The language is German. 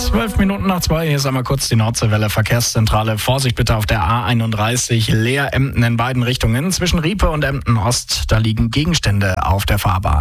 12:12, hier ist einmal kurz die Nordseewelle Verkehrszentrale. Vorsicht bitte auf der A31 Leer-Emden in beiden Richtungen. Zwischen Riepe und Emden Ost, da liegen Gegenstände auf der Fahrbahn.